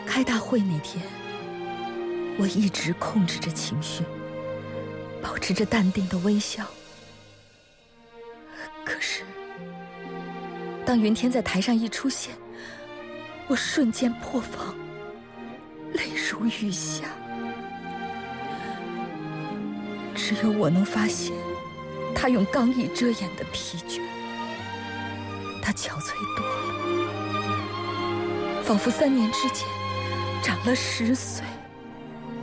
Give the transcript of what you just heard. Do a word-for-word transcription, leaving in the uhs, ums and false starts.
开大会那天，我一直控制着情绪，保持着淡定的微笑。可是，当云天在台上一出现，我瞬间破防，泪如雨下。只有我能发现，他用刚毅遮掩的疲倦。他憔悴多了，仿佛三年之间长了十岁。